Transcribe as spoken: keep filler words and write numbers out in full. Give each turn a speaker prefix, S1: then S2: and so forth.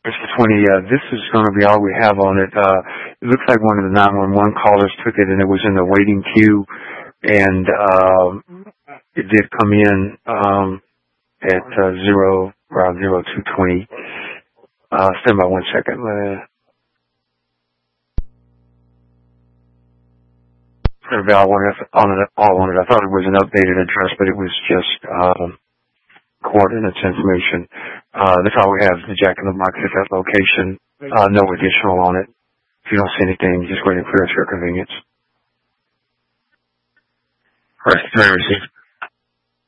S1: Mister twenty, uh, this is going to be all we have on it. Uh, it looks like one of the nine one one callers took it and it was in the waiting queue, and uh, it did come in um, at uh, zero, around zero two twenty. Uh, stand by one second. Uh, all wanted, on it, all on it. I thought it was an updated address, but it was just um, coordinates information. Uh, that's all we have, the Jack in the Box at that location. Uh, no additional on it. If you don't see anything, just wait and clear it for your convenience. All right, may I receive?